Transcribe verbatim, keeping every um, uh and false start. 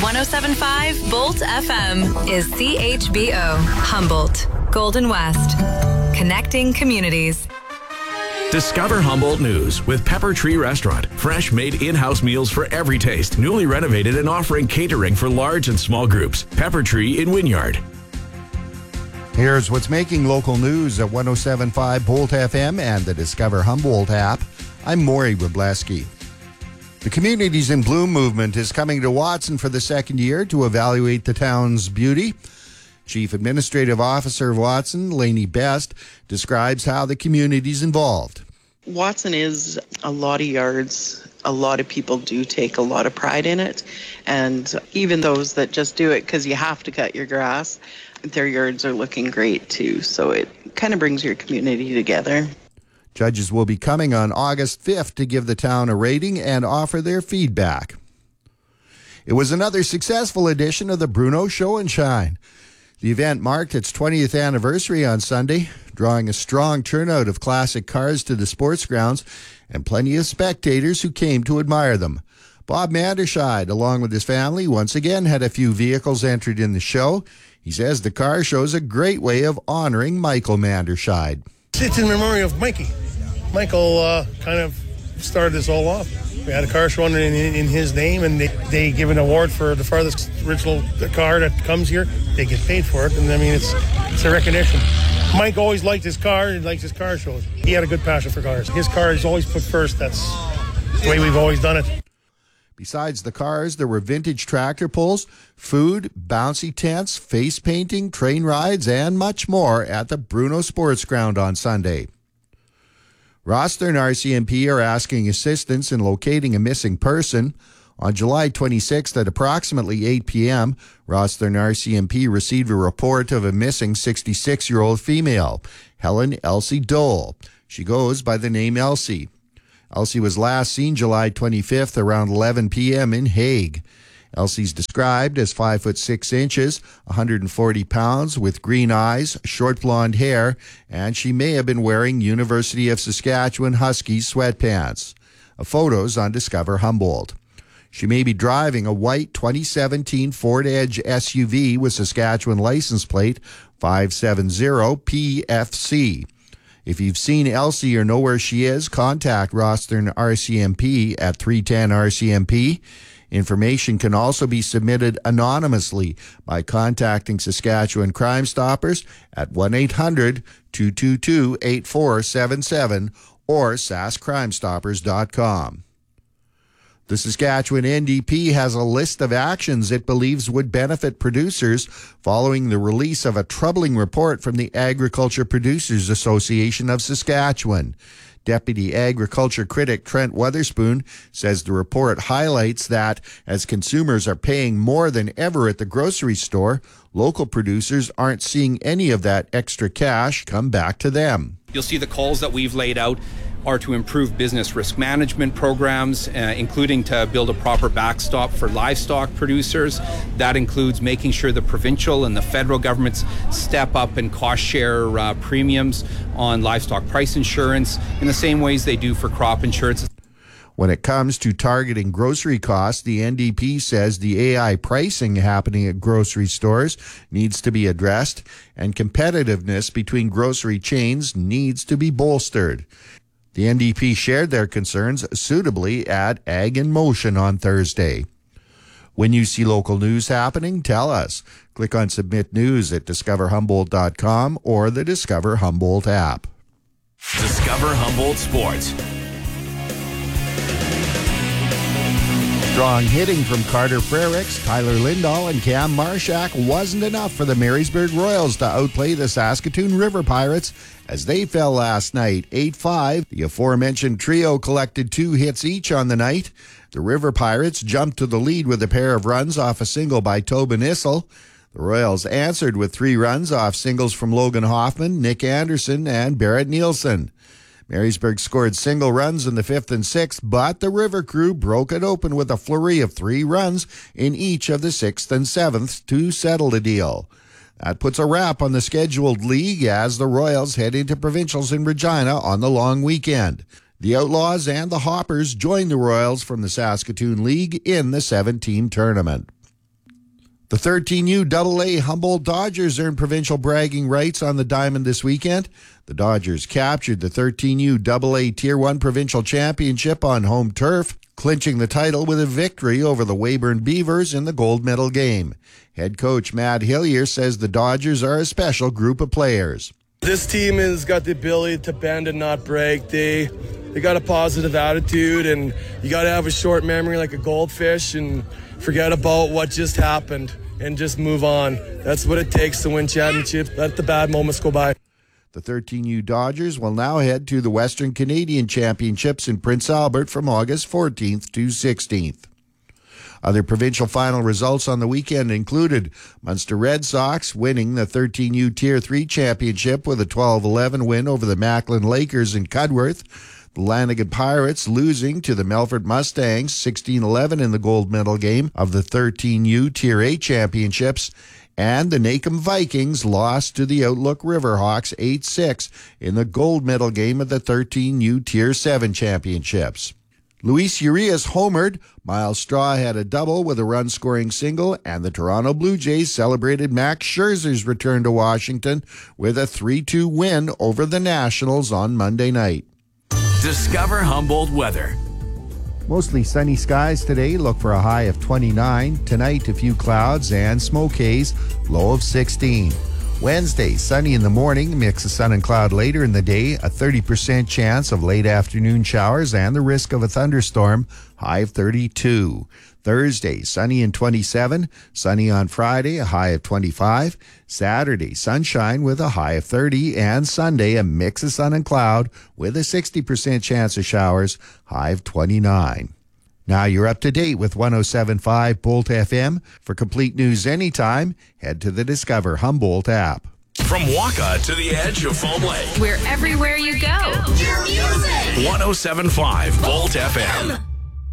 one oh seven point five Bolt F M is C H B O, Humboldt, Golden West. Connecting communities. Discover Humboldt News with Pepper Tree Restaurant. Fresh made in-house meals for every taste. Newly renovated and offering catering for large and small groups. Pepper Tree in Wynyard. Here's what's making local news at one oh seven point five Bolt F M and the Discover Humboldt app. I'm Maury Wroblewski. The Communities in Bloom movement is coming to Watson for the second year to evaluate the town's beauty. Chief Administrative Officer of Watson, Lainey Best, describes how the community's involved. Watson is a lot of yards. A lot of people do take a lot of pride in it. And even those that just do it because you have to cut your grass, their yards are looking great too. So it kind of brings your community together. Judges will be coming on August fifth to give the town a rating and offer their feedback. It was another successful edition of the Bruno Show and Shine. The event marked its twentieth anniversary on Sunday, drawing a strong turnout of classic cars to the sports grounds and plenty of spectators who came to admire them. Bob Manderscheid, along with his family, once again had a few vehicles entered in the show. He says the car show's a great way of honoring Michael Manderscheid. It's in memory of Mikey. Michael uh, kind of started this all off. We had a car show in, in, in his name, and they, they give an award for the farthest original car that comes here. They get paid for it, and I mean, it's it's a recognition. Mike always liked his car and likes his car shows. He had a good passion for cars. His car is always put first. That's the way we've always done it. Besides the cars, there were vintage tractor pulls, food, bouncy tents, face painting, train rides, and much more at the Bruno Sports Ground on Sunday. Rosthern R C M P are asking assistance in locating a missing person. On July twenty-sixth at approximately eight p.m., Rosthern R C M P received a report of a missing sixty-six-year-old female, Helen Elsie Dole. She goes by the name Elsie. Elsie was last seen July twenty-fifth around eleven p.m. in Hague. Elsie's described as five foot six inches, one hundred forty pounds, with green eyes, short blonde hair, and she may have been wearing University of Saskatchewan Huskies sweatpants. A photo's on Discover Humboldt. She may be driving a white twenty seventeen Ford Edge S U V with Saskatchewan license plate five seven zero P F C. If you've seen Elsie or know where she is, contact Rosthern R C M P at three ten R C M P. Information can also be submitted anonymously by contacting Saskatchewan Crime Stoppers at one eight hundred two two two eight four seven seven or sask crime stoppers dot com. The Saskatchewan N D P has a list of actions it believes would benefit producers following the release of a troubling report from the Agriculture Producers Association of Saskatchewan. Deputy Agriculture critic Trent Weatherspoon says the report highlights that as consumers are paying more than ever at the grocery store, local producers aren't seeing any of that extra cash come back to them. You'll see the calls that we've laid out are to improve business risk management programs, uh, including to build a proper backstop for livestock producers. That includes making sure the provincial and the federal governments step up and cost share uh, premiums on livestock price insurance in the same ways they do for crop insurance. When it comes to targeting grocery costs, the N D P says the A I pricing happening at grocery stores needs to be addressed, and competitiveness between grocery chains needs to be bolstered. The N D P shared their concerns suitably at Ag in Motion on Thursday. When you see local news happening, tell us. Click on Submit News at discover humboldt dot com or the Discover Humboldt app. Discover Humboldt Sports. Strong hitting from Carter Frericks, Tyler Lindahl, and Cam Marshak wasn't enough for the Marysburg Royals to outplay the Saskatoon River Pirates as they fell last night, eight five. The aforementioned trio collected two hits each on the night. The River Pirates jumped to the lead with a pair of runs off a single by Tobin Issel. The Royals answered with three runs off singles from Logan Hoffman, Nick Anderson, and Barrett Nielsen. Marysburg scored single runs in the fifth and sixth, but the River crew broke it open with a flurry of three runs in each of the sixth and seventh to settle the deal. That puts a wrap on the scheduled league as the Royals head into provincials in Regina on the long weekend. The Outlaws and the Hoppers join the Royals from the Saskatoon League in the seven-team tournament. The thirteen U double A Humboldt Dodgers earned provincial bragging rights on the diamond this weekend. The Dodgers captured the thirteen U double A Tier one Provincial Championship on home turf, clinching the title with a victory over the Weyburn Beavers in the gold medal game. Head coach Matt Hillier says the Dodgers are a special group of players. This team has got the ability to bend and not break. They they got a positive attitude, and you got to have a short memory like a goldfish and forget about what just happened and just move on. That's what it takes to win championships. Let the bad moments go by. The thirteen U Dodgers will now head to the Western Canadian Championships in Prince Albert from August fourteenth to sixteenth. Other provincial final results on the weekend included Munster Red Sox winning the thirteen U Tier three Championship with a twelve eleven win over the Macklin Lakers in Cudworth. The Lanigan Pirates losing to the Melfort Mustangs sixteen eleven in the gold medal game of the thirteen U Tier eight Championships. And the Nacum Vikings lost to the Outlook Riverhawks eight six in the gold medal game of the thirteen U Tier seven Championships. Luis Urias homered, Miles Straw had a double with a run-scoring single, and the Toronto Blue Jays celebrated Max Scherzer's return to Washington with a three two win over the Nationals on Monday night. Discover Humboldt weather. Mostly sunny skies today. Look for a high of twenty-nine. Tonight, a few clouds and smoke haze, low of sixteen. Wednesday, sunny in the morning, mix of sun and cloud later in the day, a thirty percent chance of late afternoon showers and the risk of a thunderstorm, high of thirty-two. Thursday, sunny and twenty-seven. Sunny on Friday, a high of twenty-five. Saturday, sunshine with a high of thirty. And Sunday, a mix of sun and cloud with a sixty percent chance of showers, high of twenty-nine. Now you're up to date with one oh seven point five Bolt F M. For complete news anytime, head to the Discover Humboldt app. From Waka to the edge of Foam Lake. We're everywhere you go. one oh seven point five Bolt F M.